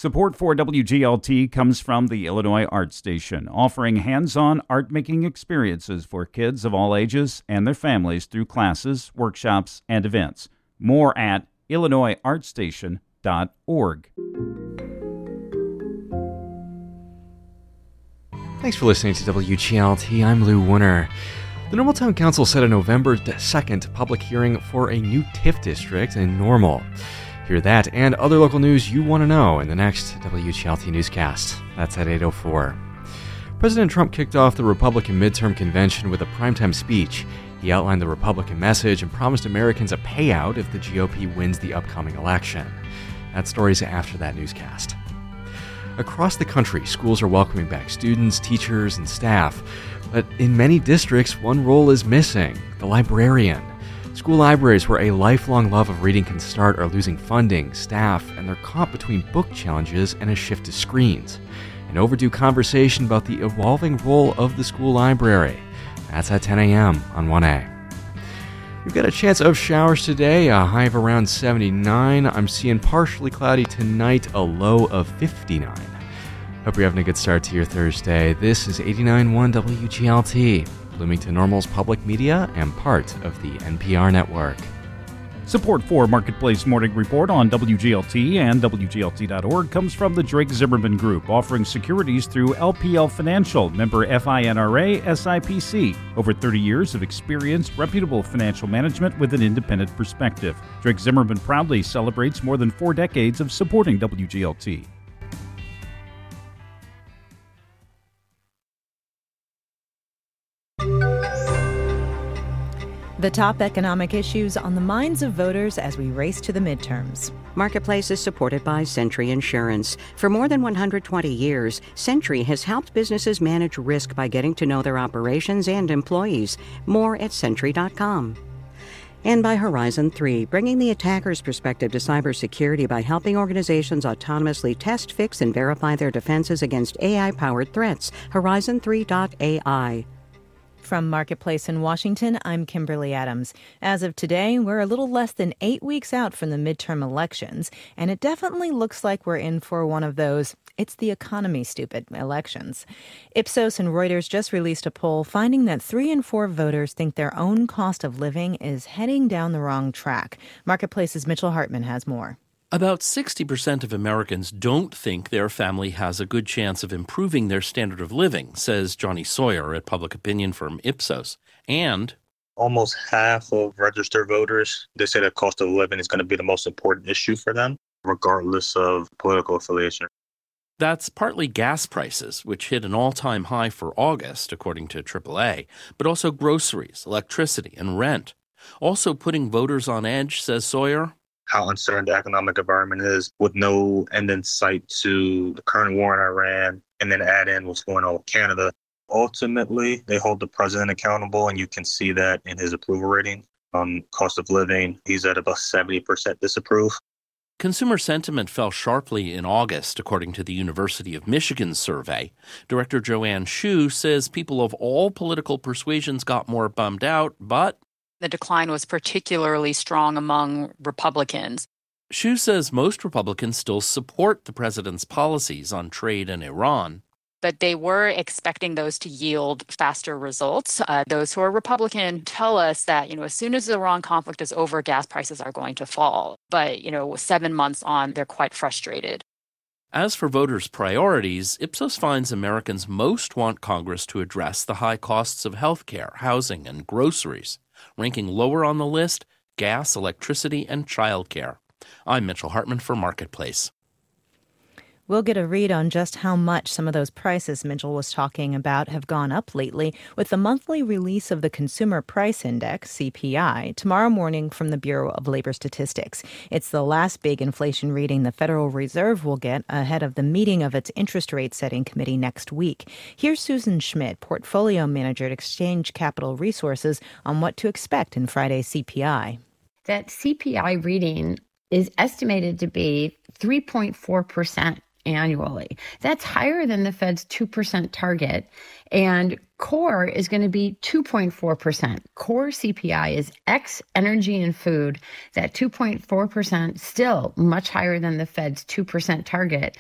Support for WGLT comes from the Illinois Art Station, offering hands-on art-making experiences for kids of all ages and their families through classes, workshops, and events. More at illinoisartstation.org. Thanks for listening to WGLT. I'm Lou Wooner. The Normal Town Council set a November 2nd public hearing for a new TIF district in Normal. Hear that and other local news you want to know in the next WGLT newscast. That's at 8:04. President Trump kicked off the Republican midterm convention with a primetime speech. He outlined the Republican message and promised Americans a payout if the GOP wins the upcoming election. That story's after that newscast. Across the country, schools are welcoming back students, teachers, and staff. But in many districts, one role is missing: the librarian. School libraries where a lifelong love of reading can start are losing funding, staff, and they're caught between book challenges and a shift to screens. An overdue conversation about the evolving role of the school library. That's at 10 a.m. on 1A. We've got a chance of showers today, a high of around 79. I'm seeing partially cloudy tonight, a low of 59. Hope you're having a good start to your Thursday. This is 89.1 WGLT, Bloomington Normal's public media and part of the NPR network. Support for Marketplace Morning Report on WGLT and WGLT.org comes from the Drake Zimmerman Group, offering securities through LPL Financial, member FINRA SIPC. Over 30 years of experienced, reputable financial management with an independent perspective. Drake Zimmerman proudly celebrates more than 4 decades of supporting WGLT. The top economic issues on the minds of voters as we race to the midterms. Marketplace is supported by Century Insurance. For more than 120 years, Century has helped businesses manage risk by getting to know their operations and employees. More at Century.com. And by Horizon 3, bringing the attacker's perspective to cybersecurity by helping organizations autonomously test, fix, and verify their defenses against AI-powered threats. Horizon3.ai. From Marketplace in Washington, I'm Kimberly Adams. As of today, we're a little less than 8 weeks out from the midterm elections, and it definitely looks like we're in for one of those "it's the economy, stupid" elections. Ipsos and Reuters just released a poll finding that 3 in 4 voters think their own cost of living is heading down the wrong track. Marketplace's Mitchell Hartman has more. About 60% of Americans don't think their family has a good chance of improving their standard of living, says Johnny Sawyer at public opinion firm Ipsos. And almost half of registered voters, they say that cost of living is going to be the most important issue for them, regardless of political affiliation. That's partly gas prices, which hit an all-time high for August, according to AAA, but also groceries, electricity, and rent. Also putting voters on edge, says Sawyer, how uncertain the economic environment is with no end in sight to the current war in Iran, and then add in what's going on with Canada. Ultimately, they hold the president accountable, and you can see that in his approval rating on cost of living. He's at about 70% disapprove. Consumer sentiment fell sharply in August, according to the University of Michigan survey. Director Joanne Shu says people of all political persuasions got more bummed out, but the decline was particularly strong among Republicans. Shu says most Republicans still support the president's policies on trade and Iran. But they were expecting those to yield faster results. Those who are Republican tell us that, as soon as the Iran conflict is over, gas prices are going to fall. But, 7 months on, they're quite frustrated. As for voters' priorities, Ipsos finds Americans most want Congress to address the high costs of health care, housing, and groceries. Ranking lower on the list, gas, electricity, and childcare. I'm Mitchell Hartman for Marketplace. We'll get a read on just how much some of those prices Mitchell was talking about have gone up lately with the monthly release of the Consumer Price Index, CPI, tomorrow morning from the Bureau of Labor Statistics. It's the last big inflation reading the Federal Reserve will get ahead of the meeting of its interest rate setting committee next week. Here's Susan Schmidt, portfolio manager at Exchange Capital Resources, on what to expect in Friday's CPI. That CPI reading is estimated to be 3.4% annually. That's higher than the Fed's 2% target. And core is going to be 2.4%. Core CPI is ex energy and food. That 2.4% still much higher than the Fed's 2% target.